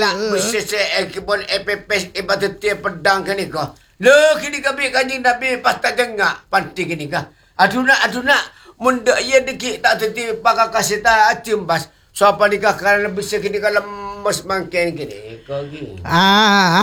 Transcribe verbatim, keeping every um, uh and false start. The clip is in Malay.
nak bersese ekibon epepes ibatetia pedang kini ka. Le kini kami kanjing Nabi pas tak jengak panti kini ka. Aduna aduna munda ia dikit tak teti pakak kasih tak cimbas. So apa nikah kerana bisa kini kalau lemes mangken kini. Kau gini. Ah